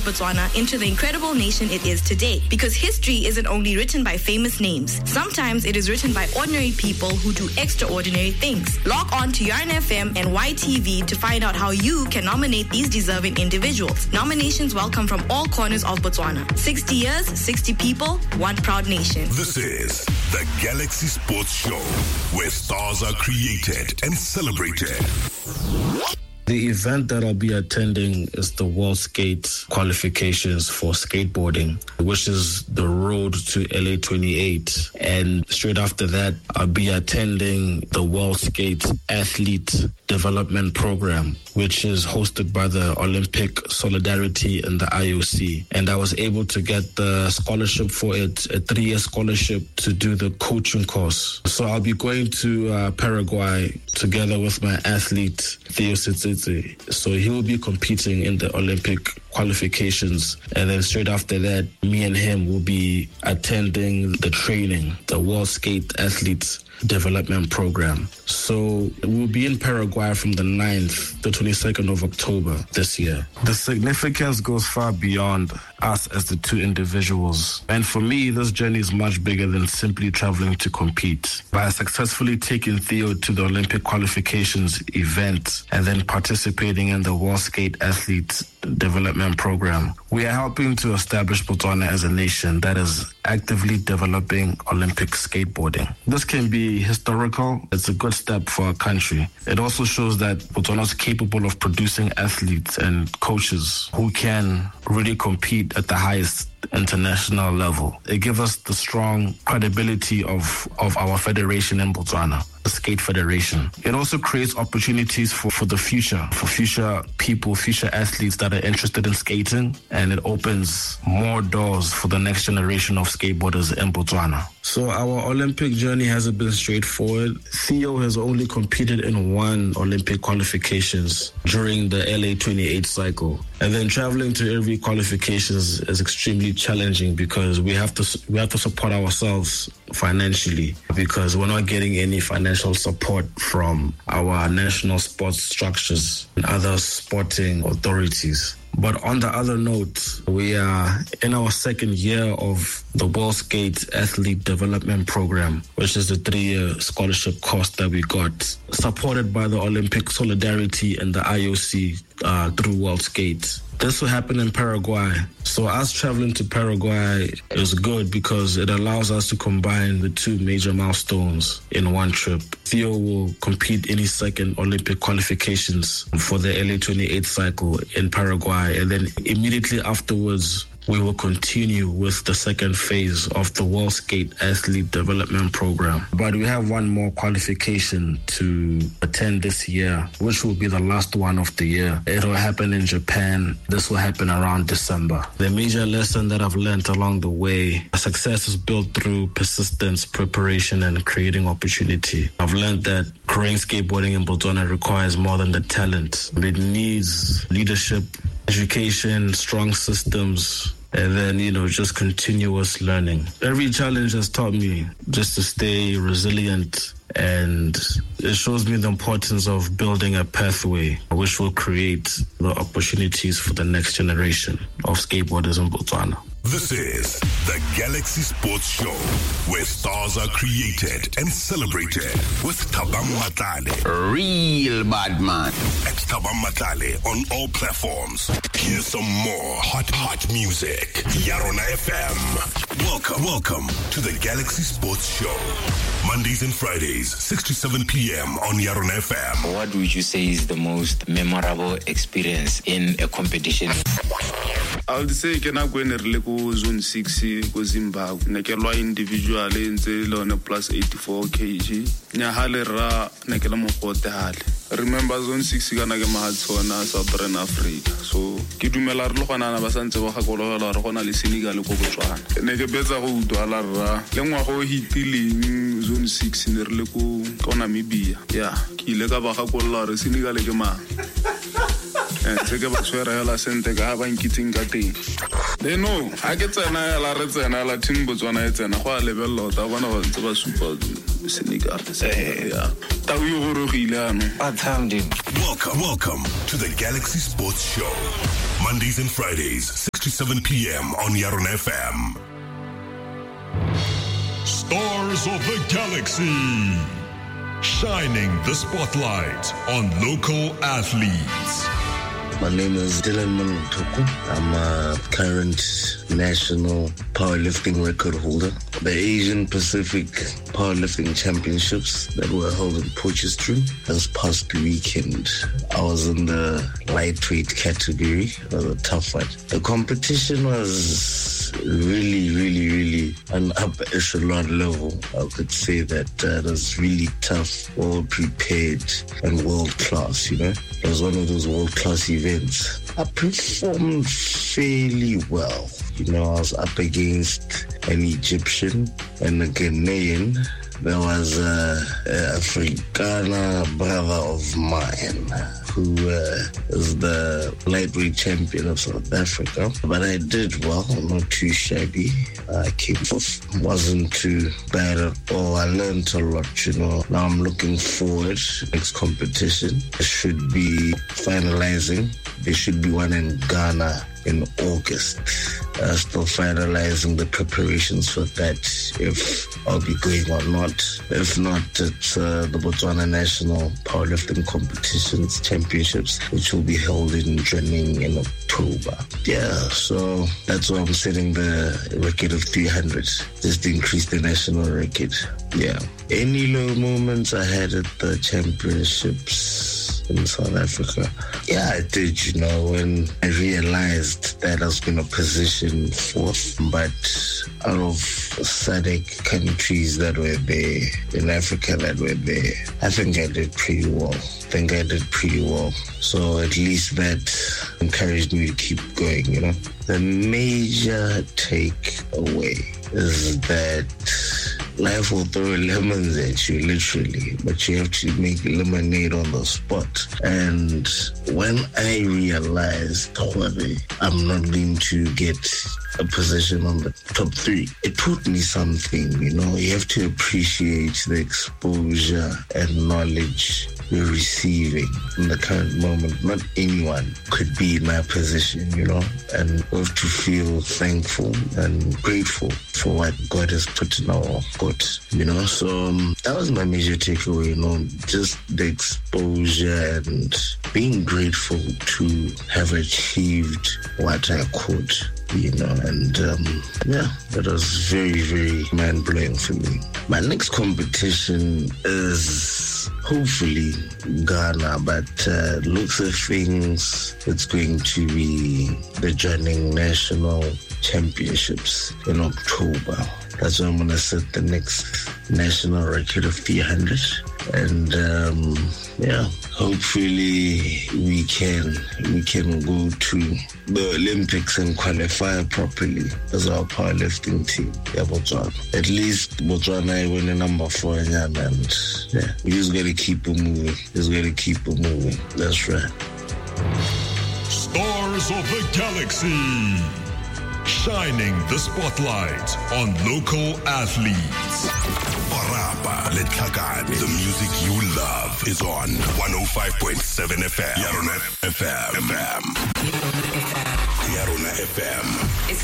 Botswana into the incredible nation it is today. Because history isn't only written by famous names. Sometimes it is written by ordinary people who do extraordinary things. Log on to Yarn FM and YTV to find out how you can nominate these deserving individuals. Nominations welcome from all corners of Botswana. 60 years, 60 people, one proud nation. This is the Galaxy Sports Show, where stars are created and celebrated. The event that I'll be attending is the World Skate qualifications for skateboarding, which is the road to LA 28. And straight after that, I'll be attending the World Skate Athlete Development Program, which is hosted by the Olympic Solidarity and the IOC. And I was able to get the scholarship for it, a 3-year scholarship to do the coaching course. So I'll be going to Paraguay together with my athlete, Theo Sitsitsi. So he will be competing in the Olympic qualifications. And then straight after that, me and him will be attending the training, the World Skate Athletes Development Program. So we'll be in Paraguay from the 9th to 22nd of October this year. The significance goes far beyond us as the two individuals. And for me, this journey is much bigger than simply traveling to compete. By successfully taking Theo to the Olympic qualifications event and then participating in the World Skate Athletes Development Program, we are helping to establish Botswana as a nation that is actively developing Olympic skateboarding. This can be historical. It's a good step for our country. It also shows that Botswana is capable of producing athletes and coaches who can really compete at the highest international level. It gives us the strong credibility of our federation in Botswana, the Skate Federation. It also creates opportunities for the future, for future people, future athletes that are interested in skating, and it opens more doors for the next generation of skateboarders in Botswana. So our Olympic journey hasn't been straightforward. Theo has only competed in one Olympic qualifications during the LA 28 cycle. And then traveling to every qualifications is extremely challenging because we have to support ourselves financially because we're not getting any financial support from our national sports structures and other sporting authorities. But on the other note, we are in our second year of the World Skate Athlete Development Program, which is a 3-year scholarship course that we got, supported by the Olympic Solidarity and the IOC through World Skate. This will happen in Paraguay. So us traveling to Paraguay is good because it allows us to combine the two major milestones in one trip. Theo will compete in his second Olympic qualifications for the LA 28 cycle in Paraguay. And then immediately afterwards, we will continue with the second phase of the World Skate Athlete Development Program. But we have one more qualification to attend this year, which will be the last one of the year. It will happen in Japan. This will happen around December. The major lesson that I've learned along the way, success is built through persistence, preparation, and creating opportunity. I've learned that growing skateboarding in Botswana requires more than the talent. It needs leadership, education, strong systems, and then, just continuous learning. Every challenge has taught me just to stay resilient, and it shows me the importance of building a pathway which will create the opportunities for the next generation of skateboarders in Botswana. This is the Galaxy Sports Show, where stars are created and celebrated with Thabang Matlale. Real bad man. At Thabang Matlale on all platforms. Here's some more hot music. Yarona FM. Welcome to the Galaxy Sports Show. Mondays and Fridays, 6 to 7 p.m. on Yarona FM. What would you say is the most memorable experience in a competition? I would say ke na go ene re le go zone 6 go Zimbabwe ne ke lwa individual ntse le on plus 84 kg nya hale ra ne ke le mo gote hale. Remember zone 6 kana ke mahatsona Southern Africa, so ke dumela re le gona ba santse ba gakolola re gona le Senegal go Botswana ne ke betsa go udwala ra le ngwa go hitileng zone 6 ne re le ko Namibia ke ile ka ba gakolola re Senegal ke ma tseke ba swera la sente ga ba nkitsing ka teng le no ha ke tsena la re tsena la team Botswana e tsena go a lebella ta bona ba ntse ba super Senegal ta u go rogile ano What time did? Welcome to the Galaxy Sports Show. Mondays and Fridays, to 7 p.m. on Yarona FM. Stars of the Galaxy, shining the spotlight on local athletes. My name is Dylan Manutoko. I'm a current national powerlifting record holder. The Asian Pacific Powerlifting Championships that were held in Potchefstroom this past weekend, I was in the lightweight category. It was a tough fight. The competition was really an upper echelon level. I could say that it was really tough, well prepared and world class, you know. It was one of those world class events. I performed fairly well. You know, I was up against an Egyptian and a Ghanaian. There was an Afrikaner brother of mine who is the lightweight champion of South Africa. But I did well, not too shabby. I came off, wasn't too bad at all. I learned a lot, you know. Now I'm looking forward to next competition. I should be finalizing. There should be one in Ghana in August. Still finalizing the preparations for that, if I'll be going or not. If not, it's the Botswana National Powerlifting Competitions Championships, which will be held in Drenning in October. Yeah, so that's why I'm setting the record of 300, just to increase the national record. Yeah. Any low moments I had at the championships in South Africa? Yeah, I did, you know, when I realized that I was going to position fourth, but out of SADC countries that were there, in Africa that were there, I think I did pretty well. So at least that encouraged me to keep going, you know. The major takeaway is that life will throw lemons at you, literally, but you have to make lemonade on the spot. And when I realized, I'm not going to get a position on the top 3, it taught me something, you know. You have to appreciate the exposure and knowledge you're receiving in the current moment. Not anyone could be in my position, you know, and we have to feel thankful and grateful for what God has put in our court, you know. So that was my major takeaway, you know, just the exposure and being grateful to have achieved what I could, you know, and yeah, that was very mind-blowing for me. My next competition is hopefully Ghana, but looks of things, it's going to be the Drenning National Championships in October. That's where I'm going to set the next national record of 300. And yeah, hopefully we can go to the Olympics and qualify properly as our powerlifting team. Yeah, Botswana. At least Botswana win the number 4 and yeah, we just got to keep it moving. That's right. Stars of the Galaxy, shining the spotlight on local athletes. Parapa Letlhakane. The music you love is on 105.7 FM. Yarona FM. Yarona FM.